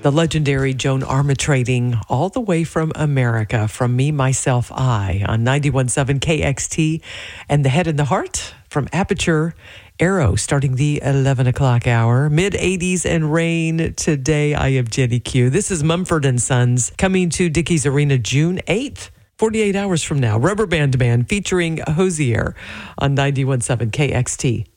The legendary Joan Armatrading, all the way from America, from Me, Myself, I, on 91.7 KXT, and The Head and the Heart from Aperture Arrow, starting the 11 o'clock hour. Mid-80s and rain today. I am Jenny Q. This is Mumford & Sons, coming to Dickies Arena June 8th. 48 hours from now. Rubber Band Band featuring Hosier on 91.7 KXT.